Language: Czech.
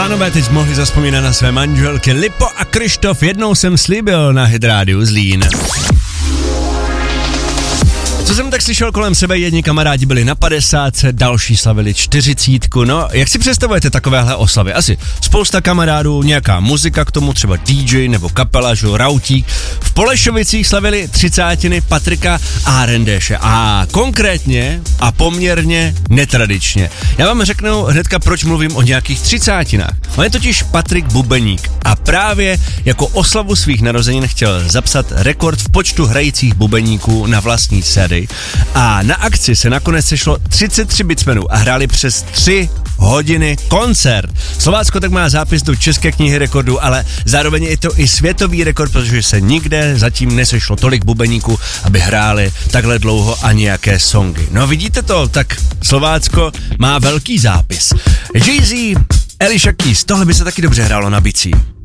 Pánové teď mohli zazpomínat na své manželky Lipo a Krištof. Jednou jsem slíbil na Hit Radio Zlín. Co jsem tak slyšel kolem sebe, jedni kamarádi byli na 50, další slavili 40. No, jak si představujete takovéhle oslavy? Asi spousta kamarádů, nějaká muzika k tomu, třeba DJ nebo kapela, že Rautík. V Polešovicích slavili 30. Patrika a Rendéše. A konkrétně a poměrně netradičně. Já vám řeknu hnedka, proč mluvím o nějakých 30. On je totiž Patrik Bubeník a právě jako oslavu svých narozenin chtěl zapsat rekord v počtu hrajících bubeníků na vlastní sérii. A na akci se nakonec sešlo 33 bitsmenů a hráli přes 3 hodiny koncert. Slovácko tak má zápis do České knihy rekordů, ale zároveň je to i světový rekord, protože se nikde zatím nesešlo tolik bubeníků, aby hráli takhle dlouho a nějaké songy. No vidíte to, tak Slovácko má velký zápis. Jay-Z, Alicia Keys, tohle by se taky dobře hrálo na bicí.